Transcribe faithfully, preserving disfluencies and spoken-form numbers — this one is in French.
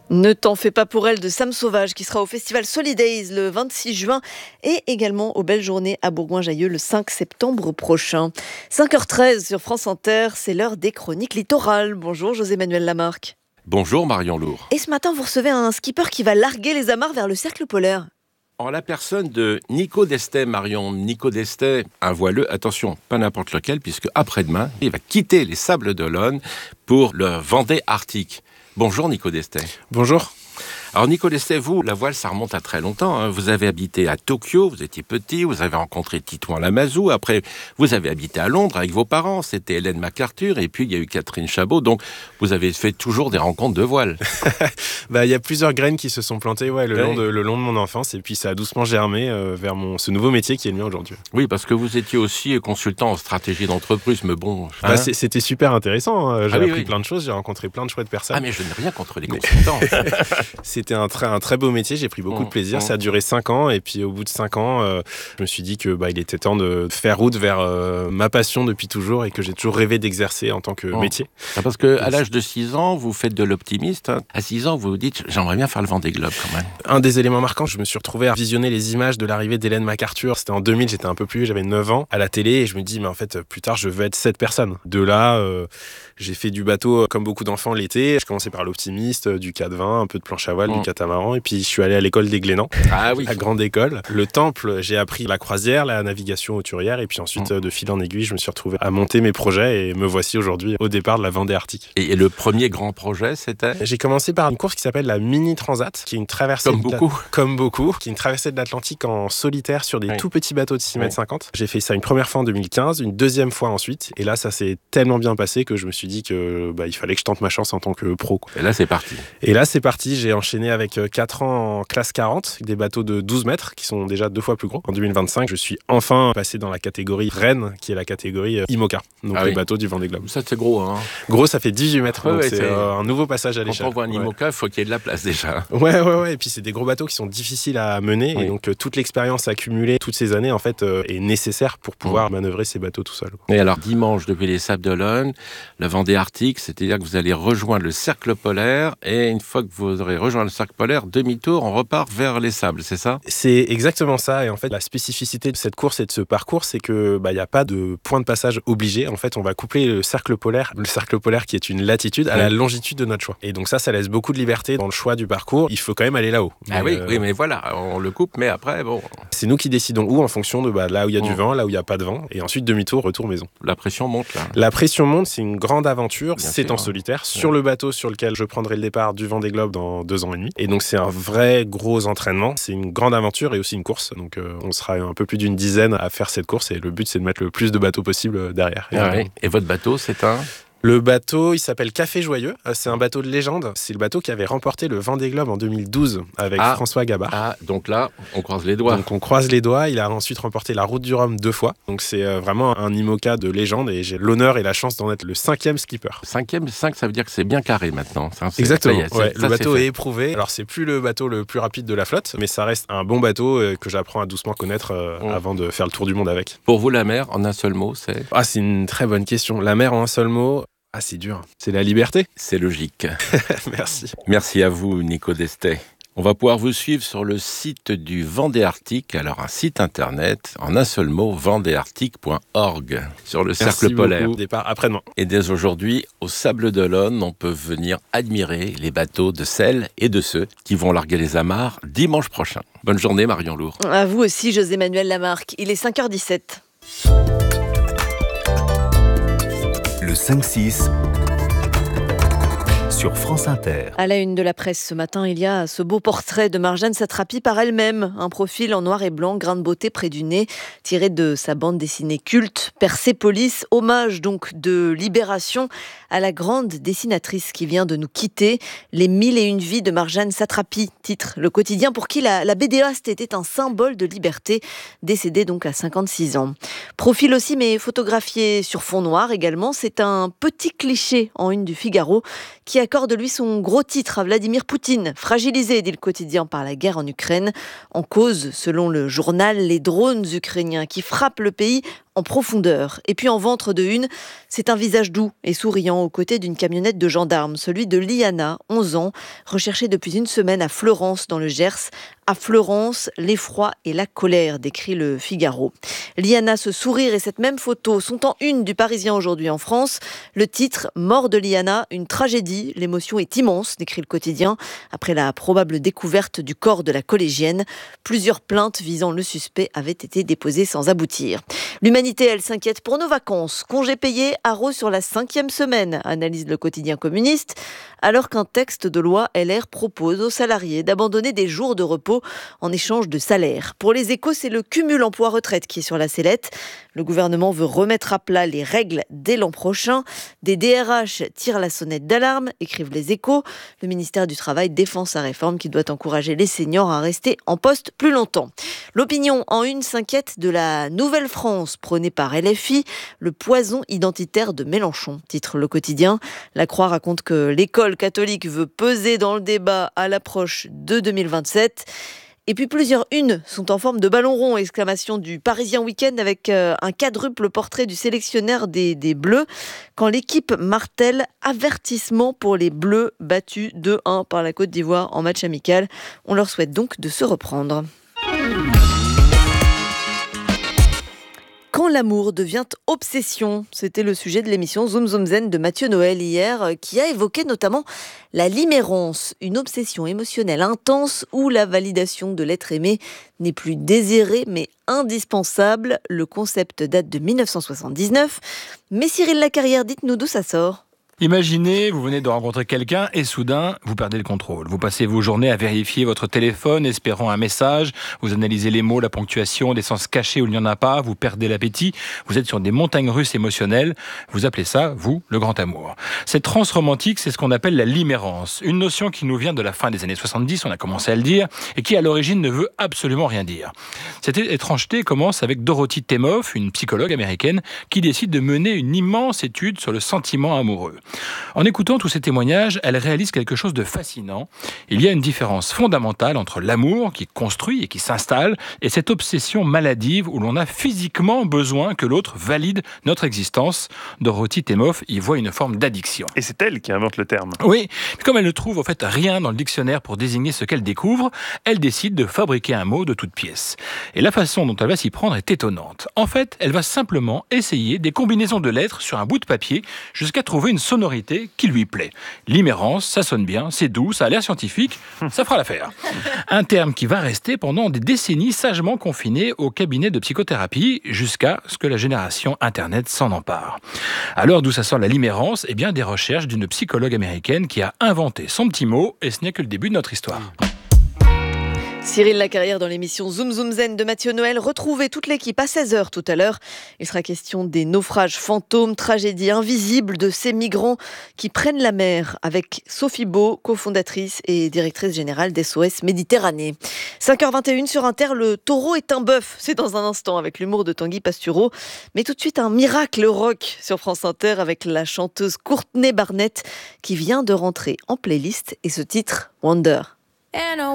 Ne t'en fais pas pour elle de Sam Sauvage qui sera au festival Solidays le vingt-six juin et également aux Belles Journées à Bourgoin-Jallieu le cinq septembre prochain. cinq heures treize sur France Inter, c'est l'heure des chroniques littorales. Bonjour José-Manuel Lamarque. Bonjour Marion Lourd. Et ce matin, vous recevez un skipper qui va larguer les amarres vers le cercle polaire. En la personne de Nico Destet, Marion. Nico Destet, un voileux, attention, pas n'importe lequel, puisque après-demain, il va quitter les Sables d'Olonne pour le Vendée Arctique. Bonjour Nico Destet. Bonjour. Alors Nico Destet, vous, la voile, ça remonte à très longtemps. Hein. Vous avez habité à Tokyo, vous étiez petit, vous avez rencontré Titouan Lamazou. Après, vous avez habité à Londres avec vos parents, c'était Hélène MacArthur, et puis il y a eu Catherine Chabot. Donc, vous avez fait toujours des rencontres de voile. bah, il y a plusieurs graines qui se sont plantées ouais, le, oui. long de, le long de mon enfance, et puis ça a doucement germé euh, vers mon, ce nouveau métier qui est le mien aujourd'hui. Oui, parce que vous étiez aussi consultant en stratégie d'entreprise, mais bon... Bah, hein. C'était super intéressant, hein. j'ai ah, oui, appris oui. plein de choses, j'ai rencontré plein de chouettes personnes. Ah, mais je n'ai rien contre les consultants. C'était un très, un très beau métier, j'ai pris beaucoup mmh, de plaisir. Mmh. Ça a duré cinq ans, et puis au bout de cinq ans, euh, je me suis dit que bah, il était temps de faire route vers euh, ma passion depuis toujours et que j'ai toujours rêvé d'exercer en tant que mmh. métier. Ah, parce qu'à l'âge de six ans, vous faites de l'optimiste. Hein. À six ans, vous vous dites, j'aimerais bien faire le Vendée Globe quand même. Un des éléments marquants, je me suis retrouvé à visionner les images de l'arrivée d'Hélène MacArthur. C'était en deux mille, j'étais un peu plus vieux, j'avais neuf ans, à la télé, et je me dis, mais en fait, plus tard, je veux être cette personne. De là, euh, j'ai fait du bateau comme beaucoup d'enfants l'été. Je commençais par l'optimiste, du quatre vingt, un peu de planche à voile, mmh. du catamaran, et puis je suis allé à l'école des Glénans, ah, oui. la grande école. Le Temple, j'ai appris la croisière, la navigation hauturière, et puis ensuite, mmh. de fil en aiguille, je me suis retrouvé à monter mes projets, et me voici aujourd'hui au départ de la Vendée Arctique. Et, et le premier grand projet, c'était ? J'ai commencé par une course qui s'appelle la Mini Transat, qui est une traversée comme beaucoup, la... comme beaucoup, qui est une traversée de l'Atlantique en solitaire sur des oui. tout petits bateaux de six mètres cinquante. J'ai fait ça une première fois en deux mille quinze, une deuxième fois ensuite, et là, ça s'est tellement bien passé que je me suis dit que bah, il fallait que je tente ma chance en tant que pro. Et là, c'est parti. Et là, c'est parti. J'ai enchaîné avec quatre ans en classe quarante, des bateaux de douze mètres qui sont déjà deux fois plus gros. En deux mille vingt-cinq, je suis enfin passé dans la catégorie Rennes, qui est la catégorie IMOCA, donc ah les oui. bateaux du Vendée Globe. Ça, c'est gros, hein. Gros, ça fait dix-huit mètres, ouais, donc ouais, c'est, c'est euh, un nouveau passage à l'échelle. Quand on voit un IMOCA, il ouais. faut qu'il y ait de la place déjà. Ouais, ouais, ouais. Et puis, c'est des gros bateaux qui sont difficiles à mener, oui. et donc euh, toute l'expérience accumulée toutes ces années, en fait, euh, est nécessaire pour pouvoir mmh. manœuvrer ces bateaux tout seul. Et alors, dimanche, depuis les Sables d'Olonne, la Vendée Arctique, c'est-à-dire que vous allez rejoindre le cercle polaire, et une fois que vous aurez rejoint le cercle polaire, demi-tour, on repart vers les sables, c'est ça ? C'est exactement ça, et en fait la spécificité de cette course et de ce parcours, c'est que bah, y a pas de point de passage obligé. En fait, on va coupler le cercle polaire, le cercle polaire qui est une latitude, à oui. la longitude de notre choix. Et donc ça, ça laisse beaucoup de liberté dans le choix du parcours. Il faut quand même aller là-haut. Ah mais oui, euh... oui, mais voilà, on le coupe, mais après, bon... C'est nous qui décidons où en fonction de bah, là où il y a mmh. du vent, là où il n'y a pas de vent, et ensuite demi-tour, retour maison. La pression monte là. La pression monte, c'est une grande aventure, bien c'est sûr, en solitaire, ouais. sur le bateau sur lequel je prendrai le départ du Vendée Globe dans deux ans et demi. Et donc c'est un vrai gros entraînement, c'est une grande aventure et aussi une course. Donc euh, on sera un peu plus d'une dizaine à faire cette course, et le but c'est de mettre le plus de bateaux possible derrière. Ah et, oui. et votre bateau, c'est un... Le bateau, il s'appelle Café Joyeux. C'est un bateau de légende. C'est le bateau qui avait remporté le Vendée Globe en deux mille douze avec ah, François Gabard. Ah, donc là, on croise les doigts. Donc on croise les doigts. Il a ensuite remporté la Route du Rhum deux fois. Donc c'est vraiment un IMOCA de légende, et j'ai l'honneur et la chance d'en être le cinquième skipper. Cinquième, cinq, ça veut dire que c'est bien carré maintenant. Ça, Exactement. Ça, ouais, ça, le bateau est, est éprouvé. Alors c'est plus le bateau le plus rapide de la flotte, mais ça reste un bon bateau que j'apprends à doucement connaître euh, mmh. avant de faire le tour du monde avec. Pour vous, la mer, en un seul mot, c'est... Ah, c'est une très bonne question. La mer en un seul mot... Ah, c'est dur. C'est la liberté. C'est logique. Merci. Merci à vous, Nico Destet. On va pouvoir vous suivre sur le site du Vendée Arctique. Alors, un site internet, en un seul mot, vendée arctique point org, sur le Merci cercle polaire. Beaucoup. Départ après-demain. Et dès aujourd'hui, au Sables d'Olonne, on peut venir admirer les bateaux de celles et de ceux qui vont larguer les amarres dimanche prochain. Bonne journée, Marion Lourd. À vous aussi, José-Manuel Lamarque. Il est cinq heures dix-sept. Le cinq six sur France Inter. À la une de la presse ce matin, il y a ce beau portrait de Marjane Satrapi par elle-même. Un profil en noir et blanc, grain de beauté près du nez, tiré de sa bande dessinée culte, Persépolis, hommage donc de Libération à la grande dessinatrice qui vient de nous quitter. Les mille et une vies de Marjane Satrapi, titre le quotidien pour qui la, la bédéaste était un symbole de liberté, décédée donc à cinquante-six ans. Profil aussi, mais photographié sur fond noir également. C'est un petit cliché en une du Figaro qui accorde lui son gros titre à Vladimir Poutine, fragilisé, dit le quotidien, par la guerre en Ukraine. En cause, selon le journal, les drones ukrainiens qui frappent le pays en profondeur. Et puis en ventre de une, c'est un visage doux et souriant aux côtés d'une camionnette de gendarmes, celui de Liana, onze ans, recherchée depuis une semaine à Fleurance dans le Gers. À Fleurance, l'effroi et la colère, décrit le Figaro. Liana, ce sourire et cette même photo sont en une du Parisien aujourd'hui en France. Le titre « Mort de Liana, une tragédie ». L'émotion est immense, décrit le quotidien, après la probable découverte du corps de la collégienne. Plusieurs plaintes visant le suspect avaient été déposées sans aboutir. L'humanité, elle, s'inquiète pour nos vacances. Congés payés, haro sur la cinquième semaine, analyse le quotidien communiste, alors qu'un texte de loi L R propose aux salariés d'abandonner des jours de repos en échange de salaire. Pour les Échos, c'est le cumul emploi-retraite qui est sur la sellette. Le gouvernement veut remettre à plat les règles dès l'an prochain. Des D R H tirent la sonnette d'alarme, écrivent les Échos. Le ministère du Travail défend sa réforme qui doit encourager les seniors à rester en poste plus longtemps. L'opinion en une s'inquiète de la nouvelle France prônée par L F I, le poison identitaire de Mélenchon, titre le quotidien. La Croix raconte que l'école catholique veut peser dans le débat à l'approche de deux mille vingt-sept. Et puis plusieurs unes sont en forme de ballon rond, exclamation du Parisien Week-end avec un quadruple portrait du sélectionneur des, des Bleus. Quand l'équipe martèle avertissement pour les Bleus battus deux un par la Côte d'Ivoire en match amical. On leur souhaite donc de se reprendre. Quand l'amour devient obsession, c'était le sujet de l'émission Zoom Zoom Zen de Mathieu Noël hier, qui a évoqué notamment la limérance, une obsession émotionnelle intense où la validation de l'être aimé n'est plus désirée mais indispensable. Le concept date de dix-neuf cent soixante-dix-neuf. Mais Cyril Lacarrière, dites-nous d'où ça sort. Imaginez, vous venez de rencontrer quelqu'un et soudain, vous perdez le contrôle. Vous passez vos journées à vérifier votre téléphone, espérant un message. Vous analysez les mots, la ponctuation, des sens cachés où il n'y en a pas. Vous perdez l'appétit. Vous êtes sur des montagnes russes émotionnelles. Vous appelez ça, vous, le grand amour. Cette transe romantique, c'est ce qu'on appelle la limérance. Une notion qui nous vient de la fin des années soixante-dix, on a commencé à le dire, et qui à l'origine ne veut absolument rien dire. Cette étrangeté commence avec Dorothy Temoff, une psychologue américaine, qui décide de mener une immense étude sur le sentiment amoureux. En écoutant tous ces témoignages, elle réalise quelque chose de fascinant. Il y a une différence fondamentale entre l'amour qui construit et qui s'installe et cette obsession maladive où l'on a physiquement besoin que l'autre valide notre existence. Dorothy Temoff y voit une forme d'addiction. Et c'est elle qui invente le terme. Oui, comme elle ne trouve en fait rien dans le dictionnaire pour désigner ce qu'elle découvre, elle décide de fabriquer un mot de toute pièce. Et la façon dont elle va s'y prendre est étonnante. En fait, elle va simplement essayer des combinaisons de lettres sur un bout de papier jusqu'à trouver une sonorité qui lui plaît. Limérance, ça sonne bien, c'est doux, ça a l'air scientifique, ça fera l'affaire. Un terme qui va rester pendant des décennies sagement confiné au cabinet de psychothérapie jusqu'à ce que la génération Internet s'en empare. Alors d'où ça sort la limérance ? Eh bien des recherches d'une psychologue américaine qui a inventé son petit mot et ce n'est que le début de notre histoire. Cyril Lacarrière dans l'émission Zoom Zoom Zen de Mathieu Noël. Retrouvez toute l'équipe à seize heures tout à l'heure. Il sera question des naufrages fantômes, tragédies invisibles de ces migrants qui prennent la mer avec Sophie Beau, cofondatrice et directrice générale d'S O S Méditerranée. cinq heures vingt et une sur Inter, le taureau est un bœuf. C'est dans un instant avec l'humour de Tanguy Pastureau. Mais tout de suite un miracle rock sur France Inter avec la chanteuse Courtney Barnett qui vient de rentrer en playlist et ce titre Wonder. And